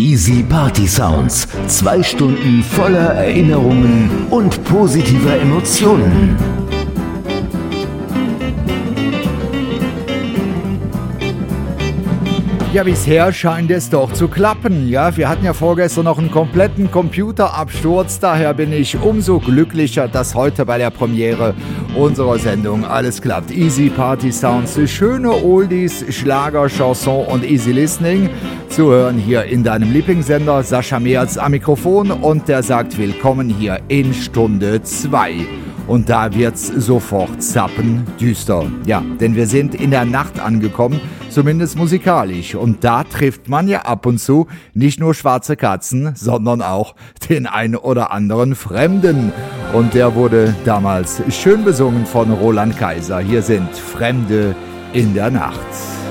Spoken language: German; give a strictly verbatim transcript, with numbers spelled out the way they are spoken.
Easy Party Sounds. Zwei Stunden voller Erinnerungen und positiver Emotionen. Ja, bisher scheint es doch zu klappen. Ja, wir hatten ja vorgestern noch einen kompletten Computerabsturz. Daher bin ich umso glücklicher, dass heute bei der Premiere unserer Sendung alles klappt. Easy Party Sounds, schöne Oldies, Schlager, Chanson und Easy Listening zu hören hier in deinem Lieblingssender. Sascha Meerz am Mikrofon und der sagt willkommen hier in Stunde zwei. Und da wird's sofort zappendüster. Ja, denn wir sind in der Nacht angekommen, zumindest musikalisch. Und da trifft man ja ab und zu nicht nur schwarze Katzen, sondern auch den ein oder anderen Fremden. Und der wurde damals schön besungen von Roland Kaiser. Hier sind Fremde in der Nacht.